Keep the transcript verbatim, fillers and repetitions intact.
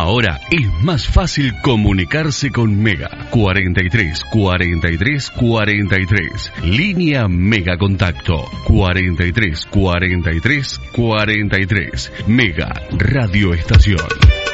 Ahora es más fácil comunicarse con Mega. cuarenta y tres, cuarenta y tres, cuarenta y tres. Línea Mega Contacto. cuarenta y tres, cuarenta y tres, cuarenta y tres. Mega Radio Estación.